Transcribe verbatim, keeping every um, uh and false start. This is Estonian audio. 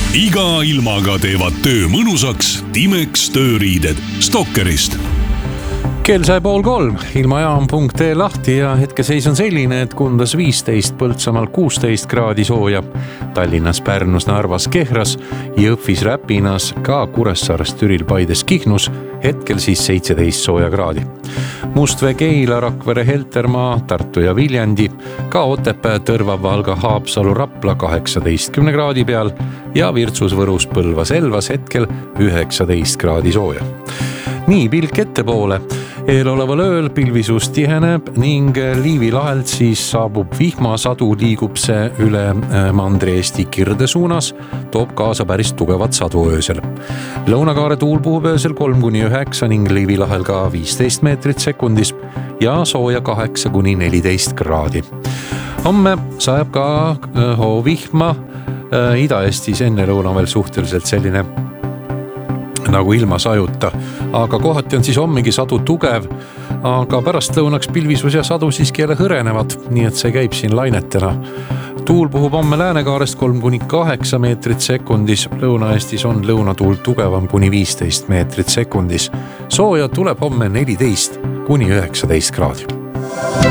iga ilmaga teevad töö mõnusaks Timex tööriided Stalkerist. Kell sai pool kolm, ilmajaam punkt ee lahti ja hetkeseis on selline, et Kundas viisteist, Põltsamaal kuusteist kraadi sooja, Tallinnas, Pärnus, Narvas, Kehras, Jõhvis, Räpinas, ka Kuressaares, Türil, Paides, Kihnus, hetkel siis seitseteist sooja kraadi. Mustvee, Keila, Rakvere, Heltermaa, Tartu ja Viljandi, ka Otepää, Tõrva, Valga, Haapsalu, Rapla kaheksateistkümne kraadi peal ja Virtsus, Võrus, Põlvas, Elvas hetkel üheksateist kraadi sooja. Nii, pilk ettepoole. Eeloleval ööl pilvisus tiheneb ning Liivi lahelt siis saabub vihmasadu, liigub see üle Mandri-Eesti Kirde suunas, toob kaasa päris tugevat sadu öösel. Lõunakaare tuul puhub öösel kolm kuni üheksa ning Liivi lahel ka viisteist meetrit sekundis ja sooja kaheksa kuni neliteist kraadi. Homme sajab ka hoovihma, Ida-Eestis enne lõuna veel suhteliselt selline nagu ilma sajuta, aga kohati on siis hommegi sadu tugev, aga pärast lõunaks pilvisus ja sadu siiski jälle hõrenevad, nii et see käib siin lainetena. Tuul puhub homme läänekaarest kolm kuni kaheksa meetrit sekundis, Lõuna-Eestis on lõunatuul tugevam kuni viisteist meetrit sekundis. Sooja tuleb homme neliteist kuni üheksateist kraadi.